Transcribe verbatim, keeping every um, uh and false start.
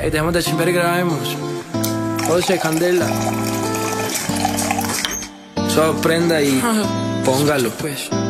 Ey, dejemos de chimper y grabemos. José, Candela. Sorprenda y póngalo, pues.